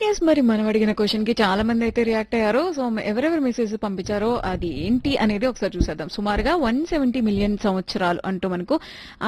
Yes మరి మనం అడిగిన క్వశ్చన్ కి చాలా మంది అయితే రియాక్ట్ అయ్యారు. సో ఎవరెవరు మెసేజ్ పంపించారో అది ఏంటి అనేది ఒకసారి చూసేద్దాం. సుమారుగా 170 మిలియన్ సంవత్సరాలు అంటూ మనకు